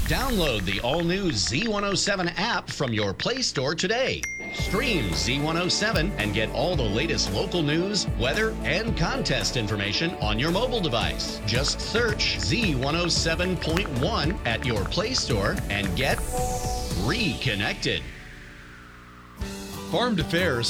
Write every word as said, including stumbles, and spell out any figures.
Download the all-new Z one oh seven app from your Play Store today. Stream Z one oh seven and get all the latest local news, weather, and contest information on your mobile device. Just search Z one oh seven point one at your Play Store and get reconnected. Farm to Fair